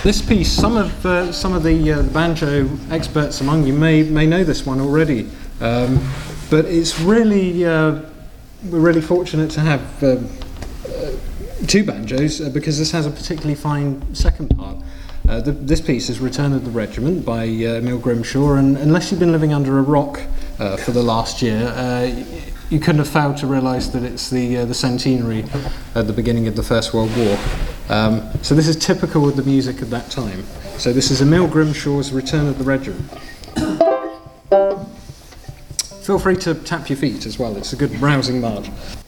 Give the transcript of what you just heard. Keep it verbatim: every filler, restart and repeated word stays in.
This piece, some of uh, some of the uh, banjo experts among you may may know this one already, um, but it's really uh, we're really fortunate to have uh, uh, two banjos uh, because this has a particularly fine second part. Uh, the, this piece is Return of the Regiment by uh, Emile Grimshaw, and unless you've been living under a rock uh, for the last year, uh, you couldn't have failed to realise that it's the uh, the centenary at the beginning of the First World War. Um, so this is typical of the music of that time. So this is Emile Grimshaw's Return of the Regiment. Feel free to tap your feet as well, it's a good rousing march.